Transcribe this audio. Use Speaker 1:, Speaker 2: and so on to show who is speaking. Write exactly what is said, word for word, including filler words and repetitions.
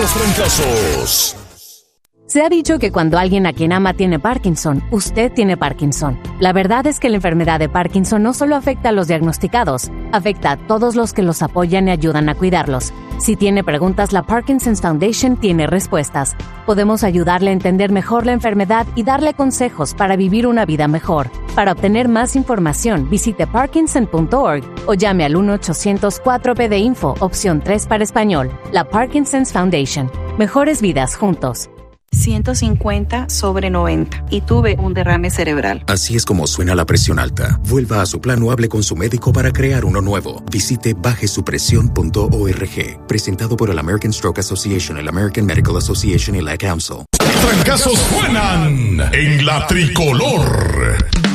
Speaker 1: los trancazos.
Speaker 2: Se ha dicho que cuando alguien a quien ama tiene Parkinson, usted tiene Parkinson. La verdad es que la enfermedad de Parkinson no solo afecta a los diagnosticados, afecta a todos los que los apoyan y ayudan a cuidarlos. Si tiene preguntas, la Parkinson's Foundation tiene respuestas. Podemos ayudarle a entender mejor la enfermedad y darle consejos para vivir una vida mejor. Para obtener más información, visite parkinson punto org o llame al uno ochocientos cuatro P D Info, opción tres para español. La Parkinson's Foundation. Mejores vidas juntos.
Speaker 3: ciento cincuenta sobre noventa y tuve un derrame cerebral.
Speaker 4: Así es como suena la presión alta. Vuelva a su plan o hable con su médico para crear uno nuevo. Visite baje su presión punto org. Presentado por el American Stroke Association, el American Medical Association y la Council.
Speaker 1: Trancazos suenan en la tricolor.